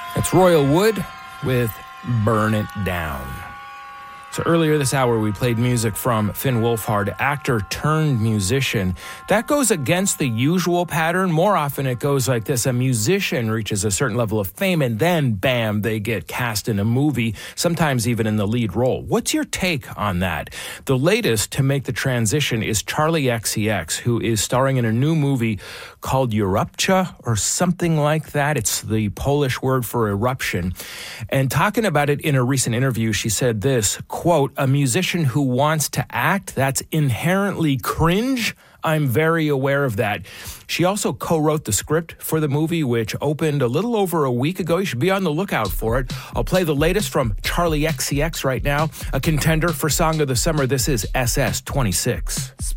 It's Royal Wood with Burn It Down. So earlier this hour, we played music from Finn Wolfhard, actor turned musician. That goes against the usual pattern. More often it goes like this. A musician reaches a certain level of fame and then, bam, they get cast in a movie, sometimes even in the lead role. What's your take on that? The latest to make the transition is Charli XCX, who is starring in a new movie called Erupcja or something like that. It's the Polish word for eruption. And talking about it in a recent interview, she said this, quote, "A musician who wants to act, that's inherently cringe. I'm very aware of that." She also co-wrote the script for the movie, which opened a little over a week ago. You should be on the lookout for it. I'll play the latest from Charli XCX right now, a contender for Song of the Summer. This is SS 26.